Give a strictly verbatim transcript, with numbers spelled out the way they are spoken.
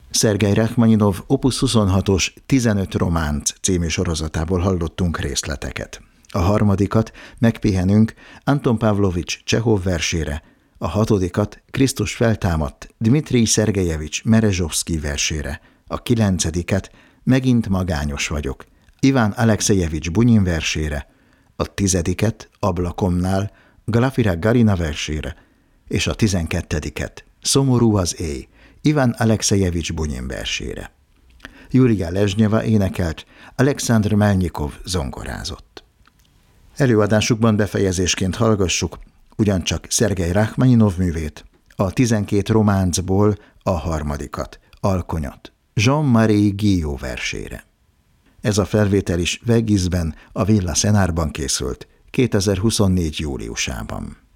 Szergej Rachmaninov Opus huszonhatos tizenöt románc című sorozatából hallottunk részleteket. A harmadikat megpihenünk Anton Pavlovics Csehov versére, a hatodikat Krisztus feltámadt Dmitrij Szergejevics Merezsovszkij versére, a kilencediket Megint magányos vagyok Iván Alexejevics Bunyin versére, a tizediket Ablakomnál Glafira Garina versére, és a tizenkettediket Szomorú az éj Iván Alexejevics Bunyin versére. Júlia Lezsnyeva énekelt, Alekszandr Melnyikov zongorázott. Előadásukban befejezésként hallgassuk ugyancsak Szergej Rachmaninov művét, a tizenkét románcból a harmadikat, Alkonyat, Jean-Marie Guillot versére. Ez a felvétel is Veggizben, a Villa Szenárban készült kétezer-huszonnégy júliusában.